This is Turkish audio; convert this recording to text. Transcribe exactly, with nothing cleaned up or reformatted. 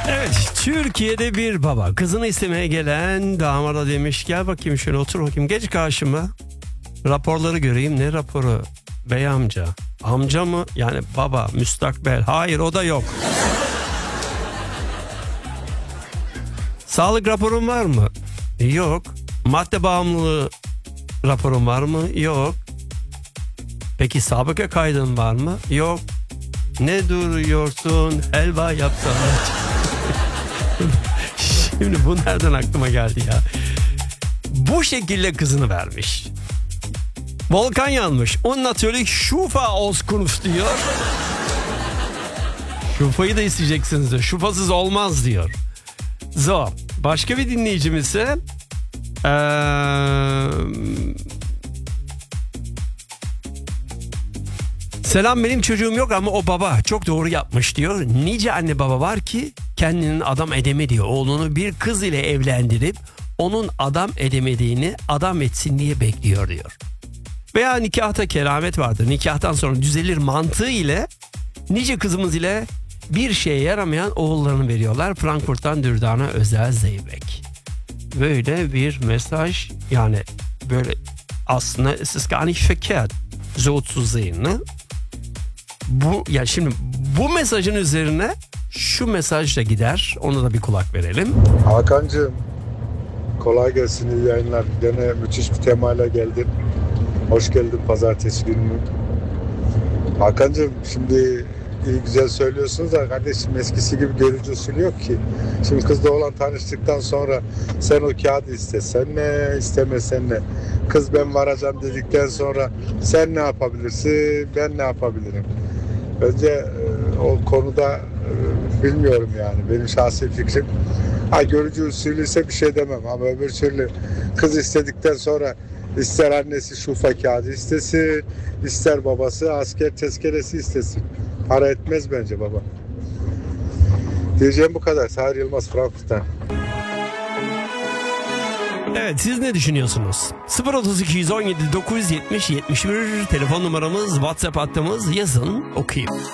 Evet, Türkiye'de bir baba kızını istemeye gelen damada demiş, gel bakayım şöyle otur bakayım, geç karşıma, raporları göreyim. Ne raporu bey amca? Amca mı? Yani baba, müstakbel. Hayır, o da yok. Sağlık raporun var mı? Yok. Madde bağımlılığı raporun var mı? Yok. Peki sabıka kaydın var mı? Yok. Ne duruyorsun? Helva yapsana. Şimdi bu nereden aklıma geldi ya? Bu şekilde kızını vermiş. Volkan yanmış. Und natürlich Schufa auskunft diyor. Şufayı da isteyeceksiniz diyor. Şufasız olmaz diyor. So, başka bir dinleyicimiz ise ee, selam, benim çocuğum yok ama o baba çok doğru yapmış diyor. Nice anne baba var ki kendinin adam edemediği oğlunu bir kız ile evlendirip onun adam edemediğini adam etsin diye bekliyor diyor. Veya nikahta keramet vardır, nikahtan sonra düzelir mantığı ile nice kızımız ile bir şeye yaramayan oğullarını veriyorlar. Frankfurt'tan Dürdana Özel Zeybek. Böyle bir mesaj, yani böyle aslında es ist gar nicht verkehrt so zu sehen, ne? Bu ya şimdi bu mesajın üzerine şu mesaj da gider. Ona da bir kulak verelim. Hakan'cığım kolay gelsin, iyi yayınlar. Gene müthiş bir temayla geldin. Hoş geldin pazartesi günü. Hakan'cığım şimdi iyi güzel söylüyorsunuz da kardeşim, eskisi gibi görücü usulü yok ki. Şimdi kızla olan tanıştıktan sonra sen o kağıdı istesen ne, istemesen ne. Kız ben varacağım dedikten sonra sen ne yapabilirsin, ben ne yapabilirim? Bence e, o konuda e, bilmiyorum yani, benim şahsi fikrim. Ha, görücü usulü ise bir şey demem ama öbür türlü kız istedikten sonra ister annesi şufa kağıdı istesin, ister babası asker tezkeresi istesin. Para etmez bence baba. Diyeceğim bu kadar. Tahir Yılmaz, Frankfurt'tan. Evet, siz ne düşünüyorsunuz? sıfır otuz iki yüz on yedi dokuz yüz yetmiş yetmiş bir telefon numaramız, WhatsApp hattımız, yazın okuyayım.